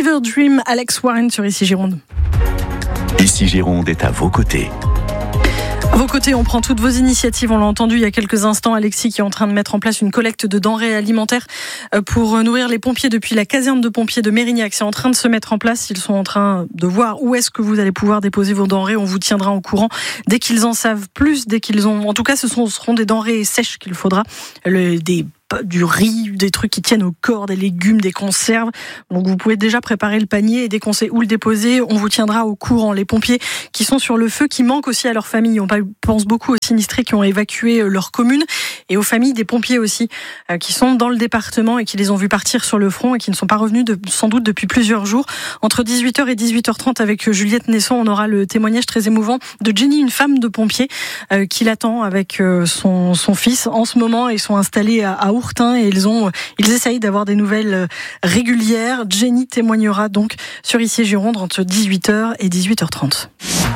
Fever Dream, Alex Warren sur Ici Gironde. Ici Gironde est à vos côtés. À vos côtés, on prend toutes vos initiatives. On l'a entendu il y a quelques instants, Alexis qui est en train de mettre en place une collecte de denrées alimentaires pour nourrir les pompiers depuis la caserne de pompiers de Mérignac. C'est en train de se mettre en place. Ils sont en train de voir où est-ce que vous allez pouvoir déposer vos denrées. On vous tiendra au courant dès qu'ils en savent plus, dès qu'ils ont... En tout cas, ce seront des denrées sèches qu'il faudra. Du riz, des trucs qui tiennent au corps, des légumes, des conserves. Donc vous pouvez déjà préparer le panier et dès qu'on sait où le déposer, on vous tiendra au courant. Les pompiers qui sont sur le feu, qui manquent aussi à leur famille. On pense beaucoup aux sinistrés qui ont évacué leur commune et aux familles des pompiers aussi, qui sont dans le département et qui les ont vus partir sur le front et qui ne sont pas revenus sans doute depuis plusieurs jours. Entre 18h et 18h30 avec Juliette Nesson, on aura le témoignage très émouvant de Jenny, une femme de pompier qui l'attend avec son fils. En ce moment, ils sont installés à Ourtin et ils essayent d'avoir des nouvelles régulières. Jenny témoignera donc sur Ici Gironde entre 18h et 18h30.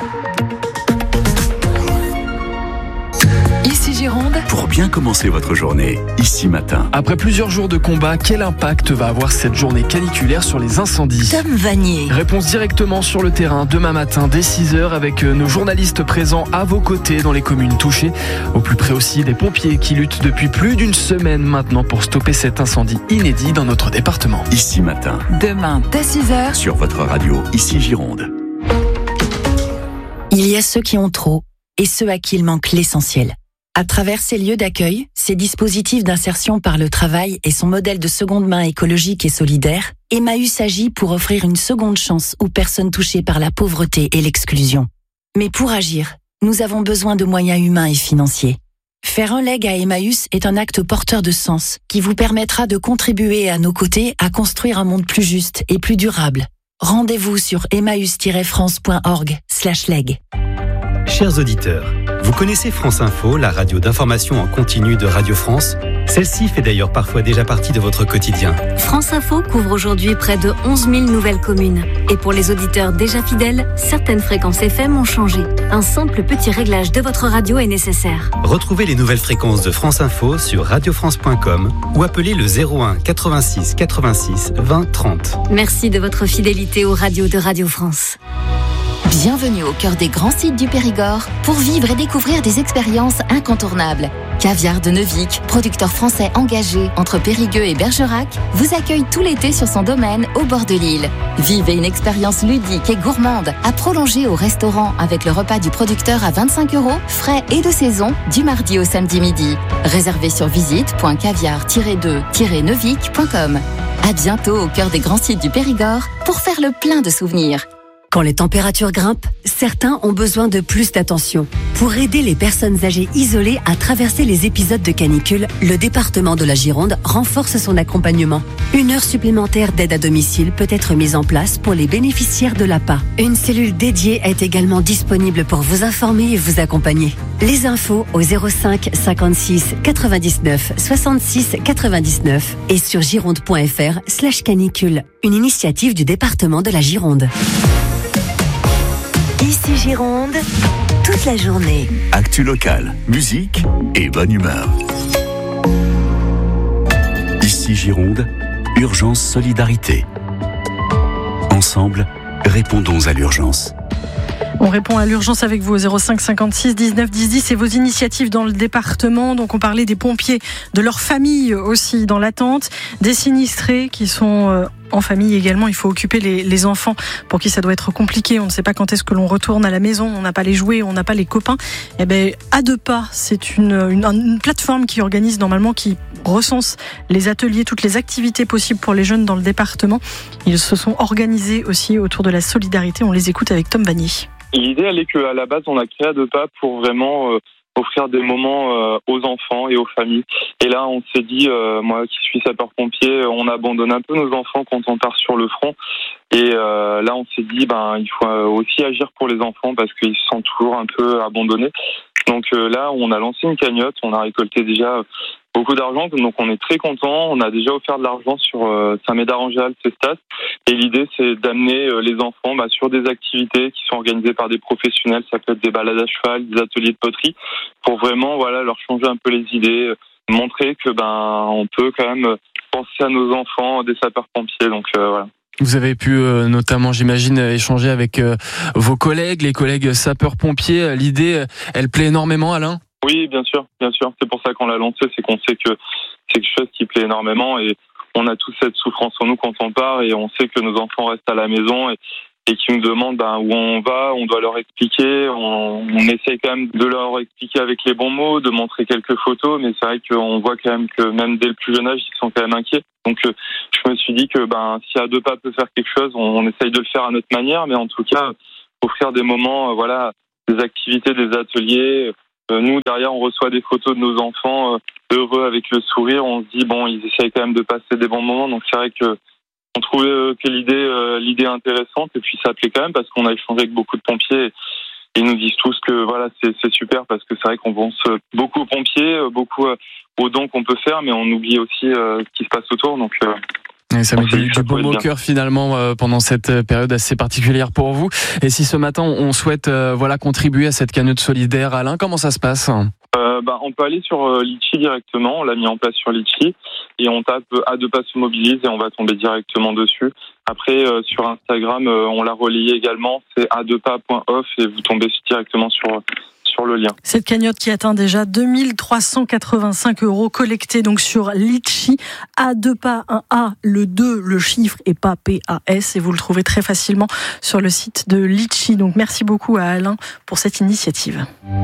Ici Gironde. Pour bien commencer votre journée, ici matin. Après plusieurs jours de combat, quel impact va avoir cette journée caniculaire sur les incendies ? Tom Vanier. Réponse directement sur le terrain demain matin dès 6h avec nos journalistes présents à vos côtés dans les communes touchées. Au plus près aussi des pompiers qui luttent depuis plus d'une semaine maintenant pour stopper cet incendie inédit dans notre département. Ici matin. Demain dès 6h. Sur votre radio, Ici Gironde. Il y a ceux qui ont trop et ceux à qui il manque l'essentiel. À travers ces lieux d'accueil, ces dispositifs d'insertion par le travail et son modèle de seconde main écologique et solidaire, Emmaüs agit pour offrir une seconde chance aux personnes touchées par la pauvreté et l'exclusion. Mais pour agir, nous avons besoin de moyens humains et financiers. Faire un leg à Emmaüs est un acte porteur de sens qui vous permettra de contribuer à nos côtés à construire un monde plus juste et plus durable. Rendez-vous sur emmaüs-france.org/leg. Chers auditeurs, vous connaissez France Info, la radio d'information en continu de Radio France ? Celle-ci fait d'ailleurs parfois déjà partie de votre quotidien. France Info couvre aujourd'hui près de 11 000 nouvelles communes. Et pour les auditeurs déjà fidèles, certaines fréquences FM ont changé. Un simple petit réglage de votre radio est nécessaire. Retrouvez les nouvelles fréquences de France Info sur radiofrance.com ou appelez le 01 86 86 20 30. Merci de votre fidélité aux radios de Radio France. Bienvenue au cœur des grands sites du Périgord pour vivre et découvrir des expériences incontournables. Caviar de Neuvic, producteur français engagé entre Périgueux et Bergerac, vous accueille tout l'été sur son domaine au bord de l'île. Vivez une expérience ludique et gourmande à prolonger au restaurant avec le repas du producteur à 25 €, frais et de saison, du mardi au samedi midi. Réservez sur visite.caviar-2-neuvic.com. À bientôt au cœur des grands sites du Périgord pour faire le plein de souvenirs. Quand les températures grimpent, certains ont besoin de plus d'attention. Pour aider les personnes âgées isolées à traverser les épisodes de canicule, le département de la Gironde renforce son accompagnement. 1 heure supplémentaire d'aide à domicile peut être mise en place pour les bénéficiaires de l'APA. Une cellule dédiée est également disponible pour vous informer et vous accompagner. Les infos au 05 56 99 66 99 et sur gironde.fr/canicule. Une initiative du département de la Gironde. Ici Gironde, toute la journée. Actu locale, musique et bonne humeur. Ici Gironde, urgence solidarité. Ensemble, répondons à l'urgence. On répond à l'urgence avec vous au 05 56 19 10 10 et vos initiatives dans le département. Donc on parlait des pompiers, de leur famille aussi dans l'attente, des sinistrés qui sont en famille également. Il faut occuper les enfants pour qui ça doit être compliqué. On ne sait pas quand est-ce que l'on retourne à la maison. On n'a pas les jouets, on n'a pas les copains. Et ben à deux pas, c'est une plateforme qui organise normalement, qui recense les ateliers, toutes les activités possibles pour les jeunes dans le département. Ils se sont organisés aussi autour de la solidarité. On les écoute avec Tom Vanier. L'idée, elle est qu'à la base, on a créé à deux pas pour vraiment offrir des moments aux enfants et aux familles. Et là, on s'est dit, moi qui suis sapeur-pompier, on abandonne un peu nos enfants quand on part sur le front. Et là, on s'est dit, il faut aussi agir pour les enfants parce qu'ils se sentent toujours un peu abandonnés. Donc là, on a lancé une cagnotte, on a récolté déjà beaucoup d'argent, donc on est très content. On a déjà offert de l'argent sur Saint-Médard-en-Jalles, Cestas. Et l'idée, c'est d'amener les enfants sur des activités qui sont organisées par des professionnels. Ça peut être des balades à cheval, des ateliers de poterie, pour vraiment leur changer un peu les idées, montrer que on peut quand même penser à nos enfants, des sapeurs-pompiers. Donc voilà. Vous avez pu notamment, j'imagine, échanger avec vos collègues, les collègues sapeurs-pompiers. L'idée, elle plaît énormément, Alain ? Oui, bien sûr. C'est pour ça qu'on l'a lancé, c'est qu'on sait que c'est quelque chose qui plaît énormément et on a tous cette souffrance en nous quand on part et on sait que nos enfants restent à la maison et qui nous demandent où on va, on doit leur expliquer, on essaye quand même de leur expliquer avec les bons mots, de montrer quelques photos, mais c'est vrai qu'on voit quand même que même dès le plus jeune âge, ils sont quand même inquiets. Donc je me suis dit que si À Deux Pas peut faire quelque chose, on essaye de le faire à notre manière, mais en tout cas, offrir des moments, des activités, des ateliers. Nous, derrière, on reçoit des photos de nos enfants heureux avec le sourire. On se dit, ils essayent quand même de passer des bons moments, donc c'est vrai que on trouvait que l'idée intéressante et puis ça plaît quand même parce qu'on a échangé avec beaucoup de pompiers et ils nous disent tous que c'est super parce que c'est vrai qu'on pense beaucoup aux pompiers, beaucoup aux dons qu'on peut faire, mais on oublie aussi ce qui se passe autour. Donc et ça met du baume au cœur finalement pendant cette période assez particulière pour vous. Et si ce matin on souhaite contribuer à cette cagnotte solidaire, Alain, comment ça se passe ? On peut aller sur Litchi directement, on l'a mis en place sur Litchi et on tape À Deux Pas se mobilise et on va tomber directement dessus. Après sur Instagram, on l'a relayé également, c'est adeuxpas.off et vous tombez directement sur le lien. Cette cagnotte qui atteint déjà 2385 € collectés donc sur Litchi. À Deux Pas, un A, le 2, le chiffre et pas PAS et vous le trouvez très facilement sur le site de Litchi. Donc merci beaucoup à Alain pour cette initiative.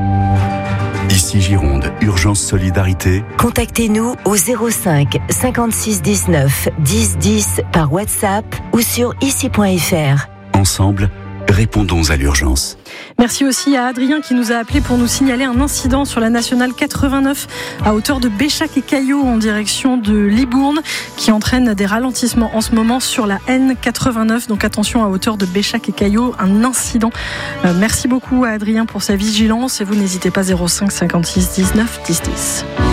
Ici Gironde, Urgence Solidarité. Contactez-nous au 05 56 19 10 10 par WhatsApp ou sur ici.fr. Ensemble, répondons à l'urgence. Merci aussi à Adrien qui nous a appelé pour nous signaler un incident sur la nationale 89 à hauteur de Béchac et Caillaux en direction de Libourne qui entraîne des ralentissements en ce moment sur la N89. Donc attention à hauteur de Béchac et Caillaux, un incident. Merci beaucoup à Adrien pour sa vigilance et vous n'hésitez pas 05 56 19 10 10.